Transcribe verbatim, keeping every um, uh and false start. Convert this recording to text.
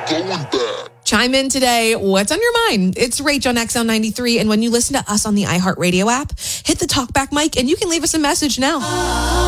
going back. Chime in today. What's on your mind? It's Rach on X L ninety-three. And when you listen to us on the iHeartRadio app, hit the talkback mic and you can leave us a message now.